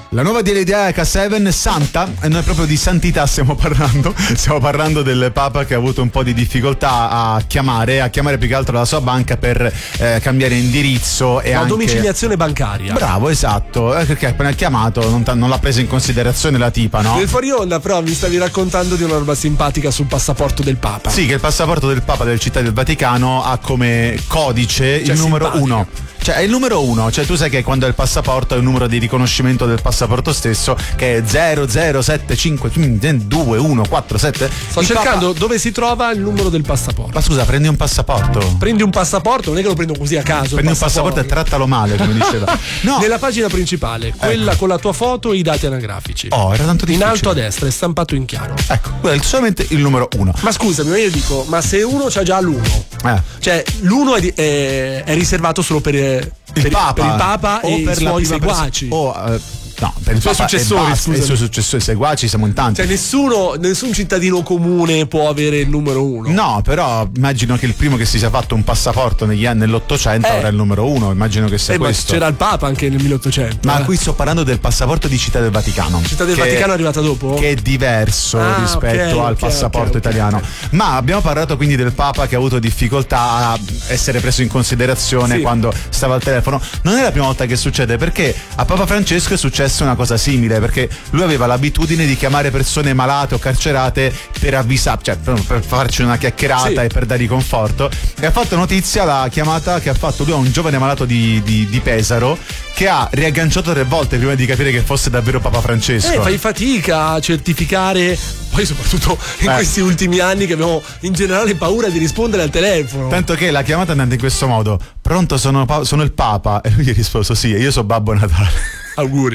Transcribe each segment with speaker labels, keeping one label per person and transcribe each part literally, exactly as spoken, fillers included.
Speaker 1: La nuova D L D A H sette Santa, e noi proprio di santità stiamo parlando, stiamo parlando del Papa che ha avuto un po' di difficoltà a chiamare, a chiamare più che altro la sua banca per eh, cambiare indirizzo e
Speaker 2: la
Speaker 1: anche...
Speaker 2: domiciliazione bancaria.
Speaker 1: Bravo, esatto, eh, perché appena chiamato non, non l'ha presa in considerazione la tipa, no?
Speaker 2: Nel fuori onda però mi stavi raccontando di una roba simpatica sul passaporto del Papa.
Speaker 1: Sì, che il passaporto del Papa delle Città del Vaticano ha come codice
Speaker 2: cioè,
Speaker 1: il numero
Speaker 2: simpatica.
Speaker 1: uno. Cioè è il numero uno, cioè tu sai che quando è il passaporto è il numero di riconoscimento del passaporto stesso che è zero zero sette cinque due uno quattro sette.
Speaker 2: Sto
Speaker 1: il
Speaker 2: cercando
Speaker 1: Papa...
Speaker 2: dove si trova il numero del passaporto.
Speaker 1: Ma scusa, prendi un passaporto.
Speaker 2: Prendi un passaporto, non è che lo prendo così a caso.
Speaker 1: Prendi un passaporto e trattalo male, come diceva. No.
Speaker 2: Nella pagina principale, quella ecco. con la tua foto e i dati anagrafici.
Speaker 1: Oh, era tanto difficile.
Speaker 2: In alto a destra è stampato in chiaro.
Speaker 1: Ecco, quello è solamente il numero uno.
Speaker 2: Ma scusami, ma io dico, ma se uno c'ha già l'uno, eh. cioè l'uno è, è, è riservato solo per
Speaker 1: il
Speaker 2: per,
Speaker 1: Papa,
Speaker 2: per il Papa
Speaker 1: o
Speaker 2: e
Speaker 1: per
Speaker 2: i suoi seguaci.
Speaker 1: Pers- o uh, no, per i
Speaker 2: suoi successori,
Speaker 1: scusa. I suoi successori, seguaci, siamo in tanti.
Speaker 2: Cioè nessuno, nessun cittadino comune può avere il numero uno.
Speaker 1: No, però immagino che il primo che si sia fatto un passaporto negli anni nell'Ottocento eh. avrà il numero uno, immagino che sia
Speaker 2: eh,
Speaker 1: questo.
Speaker 2: Ma c'era il Papa anche nel milleottocento.
Speaker 1: Ma
Speaker 2: eh.
Speaker 1: qui sto parlando del passaporto di Città del Vaticano.
Speaker 2: Città del
Speaker 1: che,
Speaker 2: Vaticano è arrivata dopo?
Speaker 1: Che è diverso ah, rispetto
Speaker 2: okay,
Speaker 1: al
Speaker 2: okay,
Speaker 1: passaporto
Speaker 2: okay,
Speaker 1: italiano.
Speaker 2: Okay.
Speaker 1: Ma abbiamo parlato quindi del Papa che ha avuto difficoltà a essere preso in considerazione sì. quando stava al telefono. Non è la prima volta che succede, perché a Papa Francesco è successa una cosa simile, perché lui aveva l'abitudine di chiamare persone malate o carcerate per avvisare, cioè per, per farci una chiacchierata sì. e per dare conforto, e ha fatto notizia la chiamata che ha fatto lui a un giovane malato di, di, di Pesaro che ha riagganciato tre volte prima di capire che fosse davvero Papa Francesco.
Speaker 2: Eh, fai fatica a certificare, poi soprattutto in eh. questi ultimi anni che abbiamo in generale paura di rispondere al telefono.
Speaker 1: Tanto che la chiamata è andata in questo modo: pronto, sono, sono il Papa, e lui gli ha risposto sì, e io sono Babbo Natale.
Speaker 2: Auguri.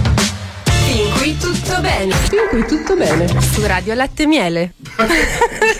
Speaker 3: Fin qui tutto bene. Fin qui tutto bene. Su Radio Latte e Miele.